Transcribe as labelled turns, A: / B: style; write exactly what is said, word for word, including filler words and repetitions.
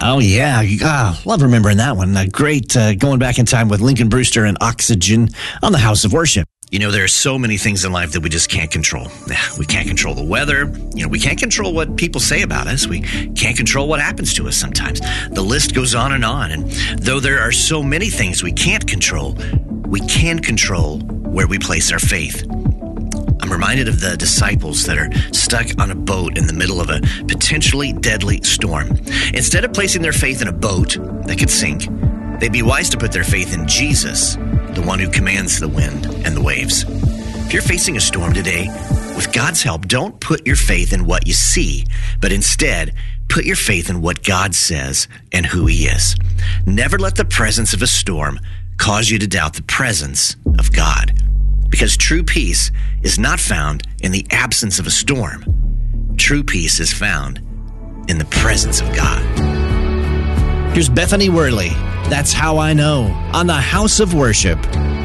A: Oh, yeah. Ah, love remembering that one. Uh, great uh, going back in time with Lincoln Brewster and Oxygen on the House of Worship. You know, there are so many things in life that we just can't control. We can't control the weather. You know, we can't control what people say about us. We can't control what happens to us sometimes. The list goes on and on. And though there are so many things we can't control, we can control where we place our faith. I'm reminded of the disciples that are stuck on a boat in the middle of a potentially deadly storm. Instead of placing their faith in a boat that could sink, they'd be wise to put their faith in Jesus, the one who commands the wind and the waves. If you're facing a storm today, with God's help, don't put your faith in what you see, but instead, put your faith in what God says and who he is. Never let the presence of a storm cause you to doubt the presence of God, because true peace is not found in the absence of a storm. True peace is found in the presence of God. Here's Bethany Worley. That's How I Know on the House of Worship.